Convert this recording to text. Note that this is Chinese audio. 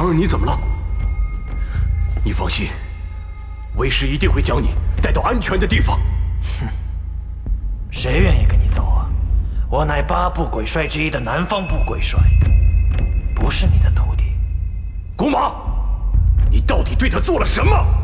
人，你怎么了？你放心，为师一定会将你带到安全的地方。 哼，谁愿意跟你走啊？我乃8部鬼帅之一的南方部鬼帅，不是你的徒弟。 公马，你到底对他做了什么？